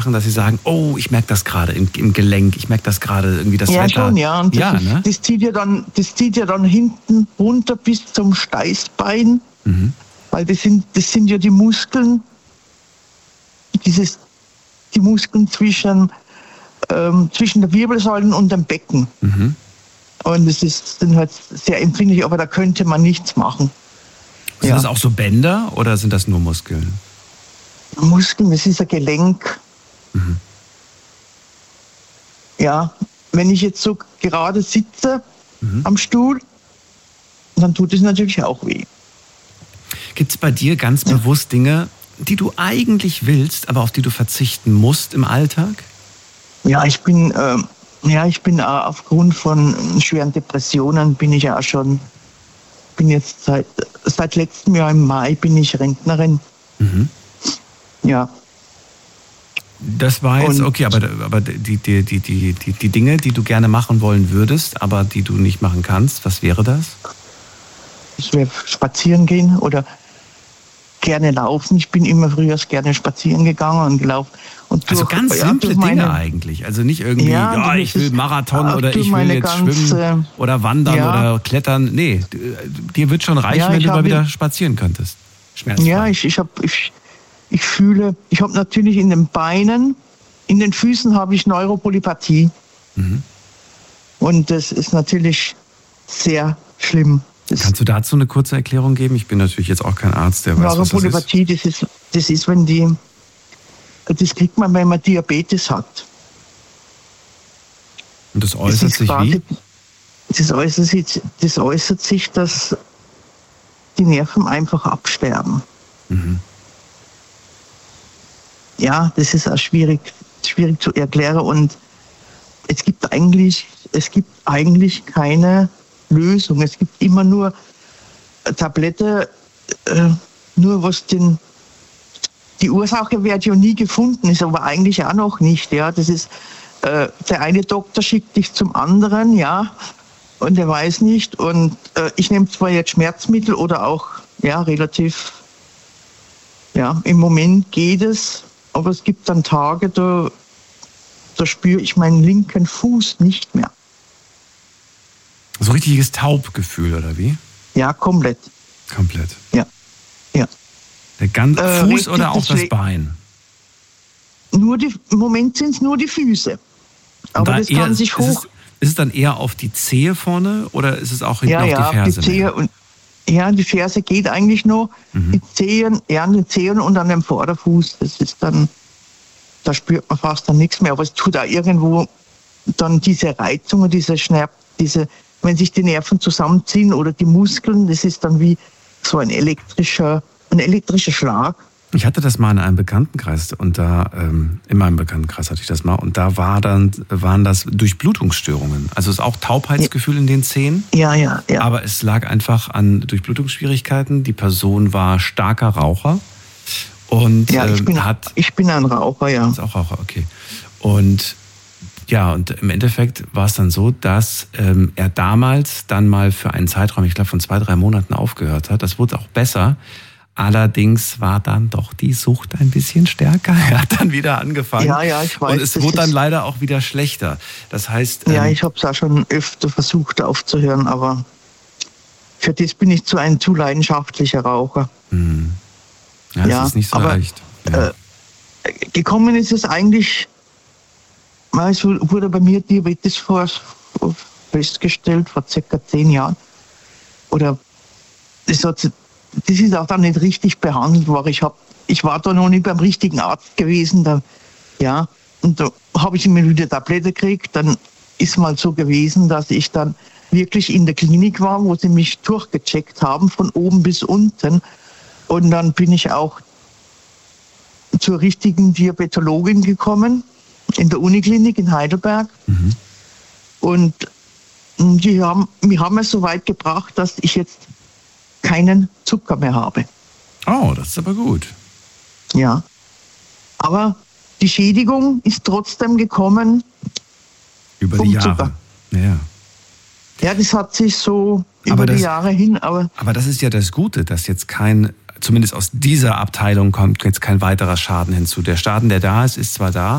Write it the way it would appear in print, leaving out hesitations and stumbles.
dass sie sagen, oh, ich merke das gerade im Gelenk, ich merke das gerade irgendwie das ja, Wetter. Ja, schon, ja. Und ne? Das zieht ja dann hinten runter bis zum Steißbein, weil das sind ja die Muskeln, die Muskeln zwischen der Wirbelsäule und dem Becken. Und das sind halt sehr empfindlich, aber da könnte man nichts machen. Sind das auch so Bänder oder sind das nur Muskeln? Muskeln, das ist ein Gelenk. Ja, wenn ich jetzt so gerade sitze am Stuhl, dann tut es natürlich auch weh. Gibt es bei dir ganz bewusst Dinge, die du eigentlich willst, aber auf die du verzichten musst im Alltag? Ja, ich bin aufgrund von schweren Depressionen bin jetzt seit letztem Jahr im Mai bin ich Rentnerin. Ja. Das war jetzt, okay, aber die Dinge, die du gerne machen wollen würdest, aber die du nicht machen kannst, was wäre das? Ich wäre spazieren gehen oder gerne laufen. Ich bin immer früher gerne spazieren gegangen und gelaufen. Und also ganz simple Dinge eigentlich. Also nicht irgendwie, ich will Marathon oder ich will jetzt schwimmen oder wandern oder klettern. Nee, dir wird schon reichen, wenn du mal wieder spazieren könntest. Schmerzfrei. Ja, ich fühle, ich habe natürlich in den Beinen, in den Füßen habe ich Neuropolypathie. Und das ist natürlich sehr schlimm. Kannst du dazu eine kurze Erklärung geben? Ich bin natürlich jetzt auch kein Arzt, der weiß, was das ist. Neuropolypathie, das ist, das kriegt man, wenn man Diabetes hat. Und das äußert sich wie? Das äußert sich, dass die Nerven einfach absterben. Ja, das ist auch schwierig zu erklären und es gibt eigentlich keine Lösung. Es gibt immer nur Tablette, nur was die Ursache wird ja nie gefunden, ist aber eigentlich auch noch nicht. Ja, das ist der eine Doktor schickt dich zum anderen, ja, und der weiß nicht. Und ich nehme zwar jetzt Schmerzmittel oder auch relativ, im Moment geht es, aber es gibt dann Tage, da spüre ich meinen linken Fuß nicht mehr. So richtiges Taubgefühl, oder wie? Ja, komplett. Komplett. Ja. Der ganze Fuß oder auch das Bein? Im Moment sind es nur die Füße. Aber das kann sich hoch... Ist es dann eher auf die Zehe vorne oder ist es auch hinten auf die Ferse? Die Zehe die Ferse geht eigentlich noch. Die Zehen, an den Zehen und an dem Vorderfuß. Das ist dann, da spürt man fast dann nichts mehr. Aber es tut auch irgendwo dann diese Reizung und wenn sich die Nerven zusammenziehen oder die Muskeln, das ist dann wie so ein elektrischer Schlag. Ich hatte das mal in einem Bekanntenkreis und in meinem Bekanntenkreis hatte ich das mal und da waren das Durchblutungsstörungen. Also es ist auch Taubheitsgefühl in den Zähnen. Ja. Aber es lag einfach an Durchblutungsschwierigkeiten. Die Person war starker Raucher und ich bin ein Raucher, ja. Ist auch Raucher, okay. Und im Endeffekt war es dann so, dass er damals dann mal für einen Zeitraum, ich glaube von 2-3 Monaten aufgehört hat. Das wurde auch besser. Allerdings war dann doch die Sucht ein bisschen stärker. Er hat dann wieder angefangen. Ja, ich weiß. Und es wurde dann leider auch wieder schlechter. Das heißt... ich habe es auch schon öfter versucht aufzuhören, aber für das bin ich ein zu leidenschaftlicher Raucher. Ja, das ist nicht so leicht. Ja. Gekommen ist es eigentlich... Es wurde bei mir Diabetes festgestellt vor ca. 10 Jahren. Oder das ist auch dann nicht richtig behandelt worden. Ich war da noch nicht beim richtigen Arzt gewesen. Und da habe ich immer wieder Tablette gekriegt. Dann ist mal so gewesen, dass ich dann wirklich in der Klinik war, wo sie mich durchgecheckt haben, von oben bis unten. Und dann bin ich auch zur richtigen Diabetologin gekommen. In der Uniklinik in Heidelberg. Und wir haben es so weit gebracht, dass ich jetzt keinen Zucker mehr habe. Oh, das ist aber gut. Ja. Aber die Schädigung ist trotzdem gekommen über vom die Jahre. Zucker. Ja, das hat sich so über die Jahre hin. Aber das ist ja das Gute, dass jetzt kein zumindest aus dieser Abteilung kommt jetzt kein weiterer Schaden hinzu. Der Schaden, der da ist, ist zwar da,